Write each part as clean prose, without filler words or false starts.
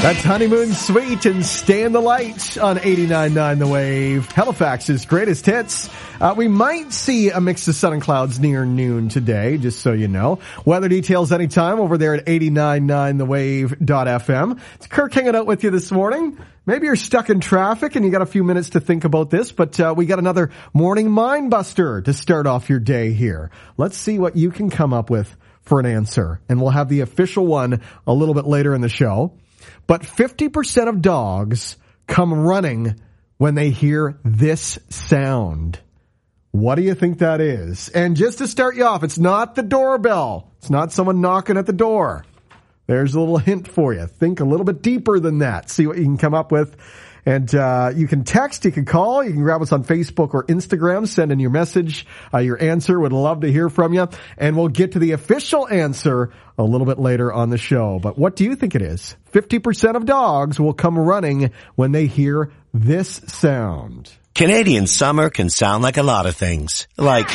That's Honeymoon Suite and Stay in the Light on 89.9 The Wave. Halifax's greatest hits. We might see a mix of sun and clouds near noon today, just so you know. Weather details anytime over there at 89.9thewave.fm. It's Kirk hanging out with you this morning. Maybe you're stuck in traffic and you got a few minutes to think about this, but we got another morning mind buster to start off your day here. Let's see what you can come up with for an answer, and we'll have the official one a little bit later in the show. But 50% of dogs come running when they hear this sound. What do you think that is? And just to start you off, it's not the doorbell. It's not someone knocking at the door. There's a little hint for you. Think a little bit deeper than that. See what you can come up with. And you can text, you can call, you can grab us on Facebook or Instagram, send in your message, your answer. Would love to hear from you. And we'll get to the official answer a little bit later on the show. But what do you think it is? 50% of dogs will come running when they hear this sound. Canadian summer can sound like a lot of things. Like,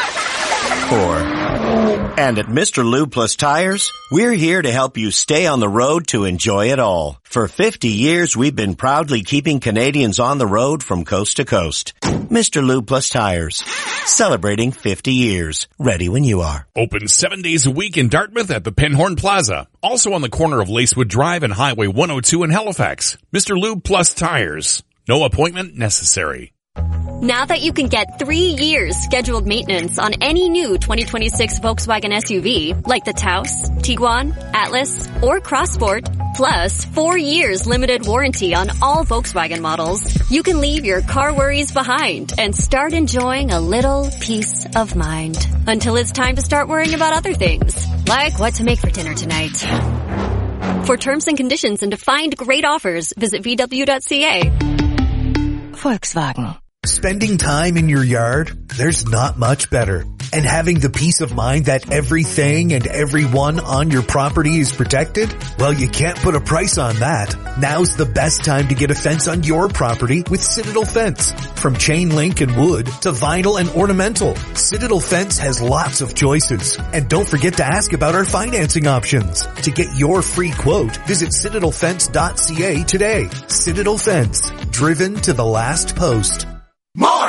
and at Mr. Lube Plus Tires, we're here to help you stay on the road to enjoy it all. For 50 years, we've been proudly keeping Canadians on the road from coast to coast. Mr. Lube Plus Tires, celebrating 50 years. Ready when you are. Open 7 days a week in Dartmouth at the Pinhorn Plaza. Also on the corner of Lacewood Drive and Highway 102 in Halifax. Mr. Lube Plus Tires. No appointment necessary. Now that you can get 3 years scheduled maintenance on any new 2026 Volkswagen SUV, like the Taos, Tiguan, Atlas, or Crossport, plus 4 years limited warranty on all Volkswagen models, you can leave your car worries behind and start enjoying a little peace of mind. Until it's time to start worrying about other things, like what to make for dinner tonight. For terms and conditions and to find great offers, visit VW.ca. Volkswagen. Spending time in your yard, there's not much better. And having the peace of mind that everything and everyone on your property is protected? Well, you can't put a price on that. Now's the best time to get a fence on your property with Citadel Fence. From chain link and wood to vinyl and ornamental, Citadel Fence has lots of choices. And don't forget to ask about our financing options. To get your free quote, visit citadelfence.ca today. Citadel Fence, driven to the last post. More!